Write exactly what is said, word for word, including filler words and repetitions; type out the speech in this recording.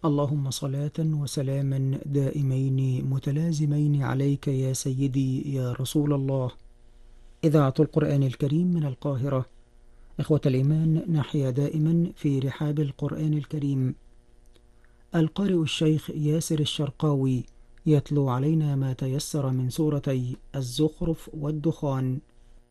اللهم صلاة وسلاما دائمين متلازمين عليك يا سيدي يا رسول الله. إذاعة القرآن الكريم من القاهرة. إخوة الإيمان، نحيا دائما في رحاب القرآن الكريم. القارئ الشيخ ياسر الشرقاوي يتلو علينا ما تيسر من سورتي الزخرف والدخان